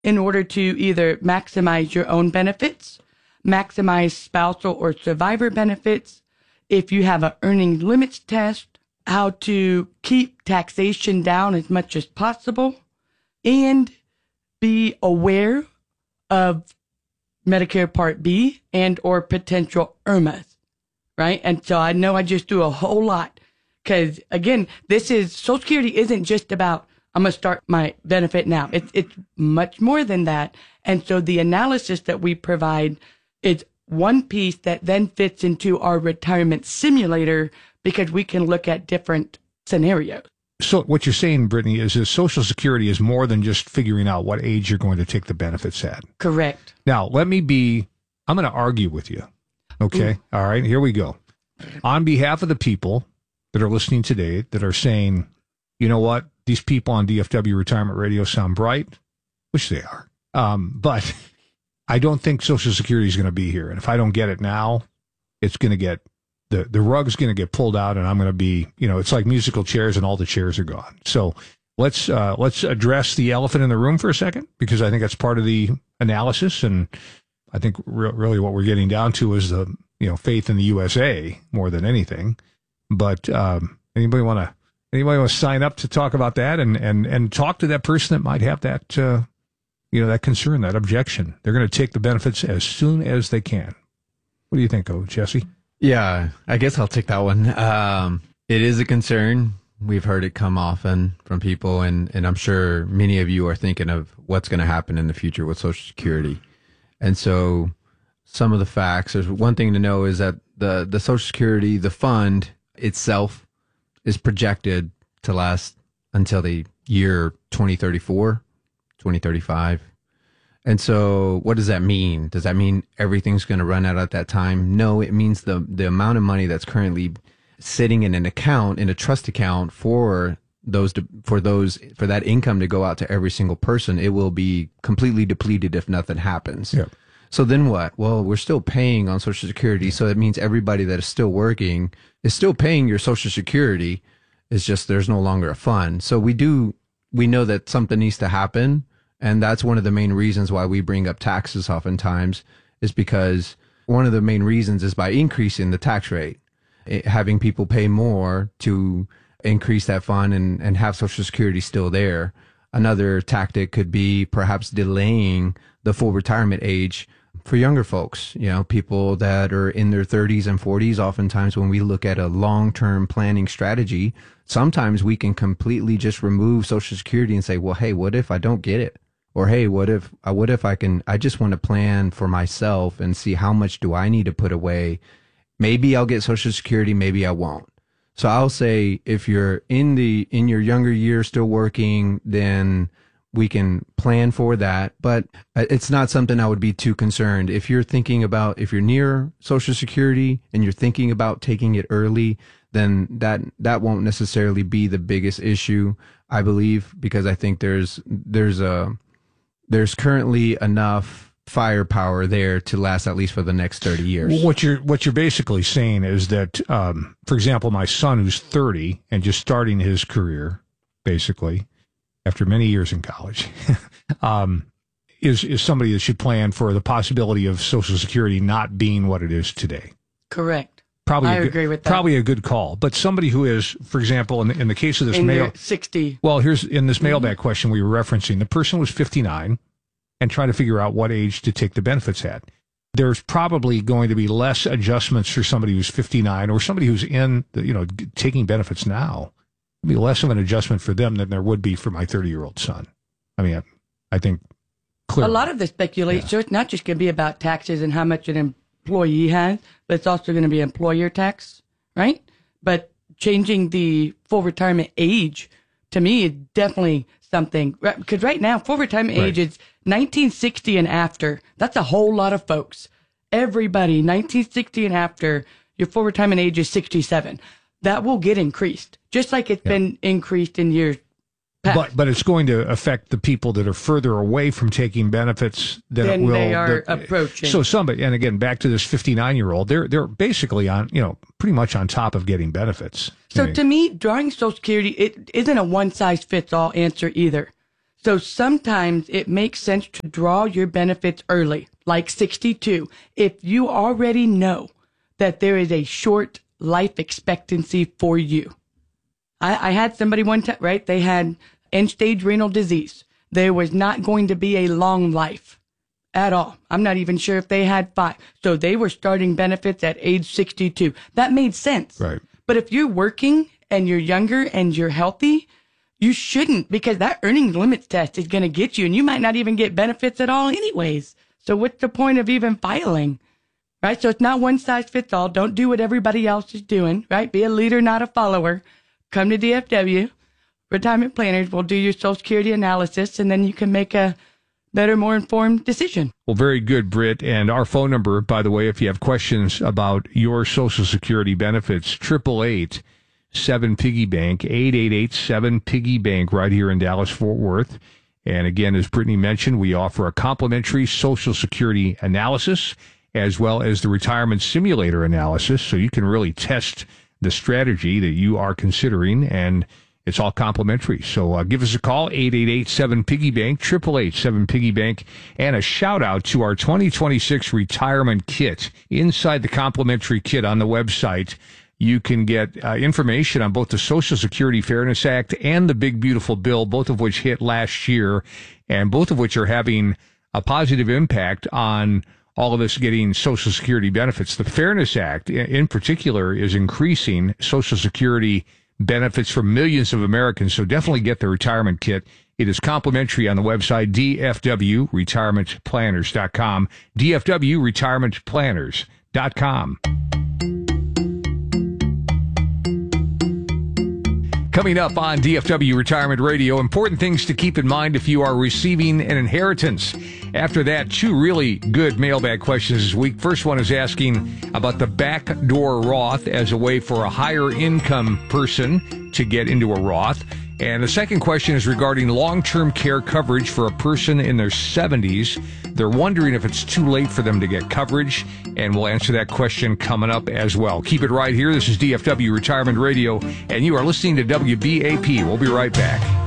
in order to either maximize your own benefits, maximize spousal or survivor benefits, if you have an earning limits test, how to keep taxation down as much as possible, and be aware of Medicare Part B and or potential IRMAs, right? And so I know I just do a whole lot because, again, Social Security isn't just about, I'm going to start my benefit now. It's much more than that. And so the analysis that we provide is one piece that then fits into our retirement simulator because we can look at different scenarios. So what you're saying, Brittany, is that Social Security is more than just figuring out what age you're going to take the benefits at. Correct. Now, I'm going to argue with you. Okay? Ooh. All right, here we go. On behalf of the people that are listening today that are saying, you know what, these people on DFW Retirement Radio sound bright, which they are. But I don't think Social Security is going to be here. And if I don't get it now, it's going to get, the rug's going to get pulled out and I'm going to be, it's like musical chairs and all the chairs are gone. So let's address the elephant in the room for a second, because I think that's part of the analysis. And I think really what we're getting down to is the, faith in the USA more than anything. But anybody want to sign up to talk about that and talk to that person that might have that, that concern, that objection? They're going to take the benefits as soon as they can. What do you think, Jesse? Yeah, I guess I'll take that one. It is a concern. We've heard it come often from people, and I'm sure many of you are thinking of what's going to happen in the future with Social Security. And so some of the facts, there's one thing to know is that the Social Security, the fund itself, is projected to last until the year 2034, 2035. And so what does that mean? Does that mean everything's going to run out at that time? No, it means the amount of money that's currently sitting in an account, in a trust account for that income to go out to every single person, it will be completely depleted if nothing happens. Yeah. So then what? Well, we're still paying on Social Security. So that means everybody that is still working is still paying your Social Security. It's just there's no longer a fund. So we know that something needs to happen. And that's one of the main reasons why we bring up taxes oftentimes, is because one of the main reasons is by increasing the tax rate, having people pay more to increase that fund and have Social Security still there. Another tactic could be perhaps delaying the full retirement age for younger folks, people that are in their 30s and 40s. Oftentimes when we look at a long-term planning strategy, sometimes we can completely just remove Social Security and say, well, hey, what if I don't get it? Or, hey, what if I just want to plan for myself and see how much do I need to put away? Maybe I'll get Social Security, maybe I won't. So I'll say if you're in your younger years still working, then we can plan for that. But it's not something I would be too concerned. If you're near Social Security and you're thinking about taking it early, then that won't necessarily be the biggest issue, I believe, because I think there's currently enough firepower there to last at least for the next 30 years. What you're basically saying is that, for example, my son who's 30 and just starting his career, basically, after many years in college, is somebody that should plan for the possibility of Social Security not being what it is today. Correct. I agree with that. Probably a good call. But somebody who is, for example, in the case of this mail, 60. Well, here's in this mailbag question we were referencing, the person was 59 and trying to figure out what age to take the benefits at. There's probably going to be less adjustments for somebody who's 59 or somebody who's taking benefits now. It'd be less of an adjustment for them than there would be for my 30-year-old son. I mean, I think clearly. A lot of the speculation, so it's not just going to be about taxes and how much an employee has, but it's also going to be employer tax, right? But changing the full retirement age, to me, is definitely something. Because right now, full retirement age is 1960 and after. That's a whole lot of folks. Everybody, 1960 and after, your full retirement age is 67. That will get increased, just like it's been increased in years past. But it's going to affect the people that are further away from taking benefits than they are approaching. So somebody, and again, back to this 59-year-old, they're basically on, pretty much on top of getting benefits. So to me, drawing Social Security, it isn't a one-size-fits-all answer either. So sometimes it makes sense to draw your benefits early, like 62, if you already know that there is a short life expectancy for you. I had somebody one time, right? They had end-stage renal disease. There was not going to be a long life at all. I'm not even sure if they had 5. So they were starting benefits at age 62. That made sense. Right. But if you're working and you're younger and you're healthy, you shouldn't, because that earnings limits test is going to get you, and you might not even get benefits at all anyways. So what's the point of even filing? Right? So it's not one size fits all. Don't do what everybody else is doing, right? Be a leader, not a follower. Come to DFW. Retirement planners will do your Social Security analysis, and then you can make a better, more informed decision. Well, very good, Britt. And our phone number, by the way, if you have questions about your Social Security benefits, 888-7-PIGGY-BANK, 888-7-PIGGY-BANK, right here in Dallas-Fort Worth. And again, as Brittany mentioned, we offer a complimentary Social Security analysis as well as the retirement simulator analysis, so you can really test the strategy that you are considering, and it's all complimentary. So give us a call, 888-7-PIGGY-BANK, 888-7-PIGGY-BANK, and a shout-out to our 2026 retirement kit. Inside the complimentary kit on the website, you can get information on both the Social Security Fairness Act and the Big Beautiful Bill, both of which hit last year, and both of which are having a positive impact on all of us getting Social Security benefits. The Fairness Act, in particular, is increasing Social Security benefits for millions of Americans, so definitely get the retirement kit. It is complimentary on the website, dfwretirementplanners.com, dfwretirementplanners.com. Coming up on DFW Retirement Radio, important things to keep in mind if you are receiving an inheritance. After that, 2 really good mailbag questions this week. First one is asking about the backdoor Roth as a way for a higher income person to get into a Roth. And the second question is regarding long-term care coverage for a person in their 70s. They're wondering if it's too late for them to get coverage, and we'll answer that question coming up as well. Keep it right here. This is DFW Retirement Radio, and you are listening to WBAP. We'll be right back.